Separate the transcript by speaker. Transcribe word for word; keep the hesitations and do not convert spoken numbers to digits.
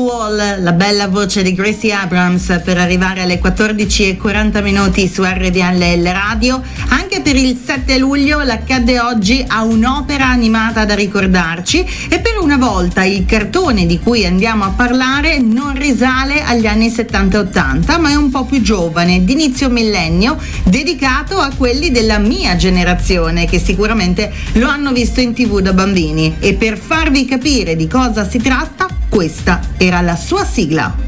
Speaker 1: Wall, la bella voce di Gracie Abrams, per arrivare alle quattordici e quaranta minuti su R D L Radio. Anche per il sette luglio l'accadde oggi a un'opera animata da ricordarci, e per una volta il cartone di cui andiamo a parlare non risale agli anni settanta ottanta, ma è un po' più giovane, d'inizio millennio, dedicato a quelli della mia generazione che sicuramente lo hanno visto in tv da bambini. E per farvi capire di cosa si tratta, questa era la sua sigla.